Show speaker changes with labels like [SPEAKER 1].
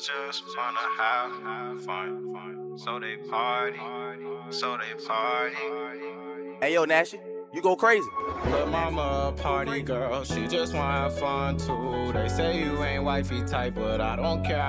[SPEAKER 1] just wanna have fun. So they party, so they party.
[SPEAKER 2] Hey, yo, Nashy, you go crazy.
[SPEAKER 3] Lil' mama a party girl, she just wanna have fun too. They say you ain't wifey type, but I don't care.